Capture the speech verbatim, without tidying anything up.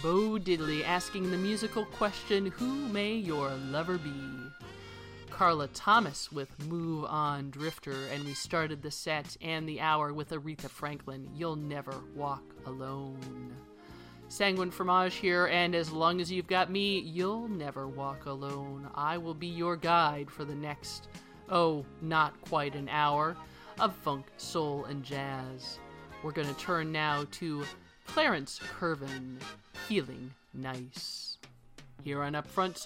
Bo Diddley asking the musical question, Who May Your Lover Be? Carla Thomas with Move On Drifter, and we started the set and the hour with Aretha Franklin, You'll Never Walk Alone. Sanguine Fromage here, and as long as you've got me, you'll never walk alone. I will be your guide for the next, oh, not quite an hour, of funk, soul, and jazz. We're going to turn now to Clarence Curvin, Feeling Nice. Here on Upfront